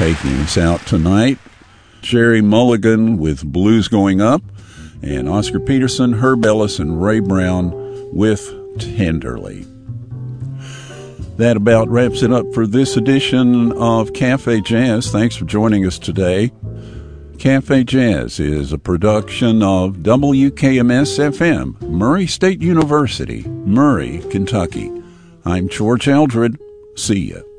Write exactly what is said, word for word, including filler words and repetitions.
taking us out tonight. Jerry Mulligan with Blues Going Up, and Oscar Peterson, Herb Ellis, and Ray Brown with Tenderly. That about wraps it up for this edition of Cafe Jazz. Thanks for joining us today. Cafe Jazz is a production of W K M S F M, Murray State University, Murray, Kentucky. I'm George Eldred. See ya.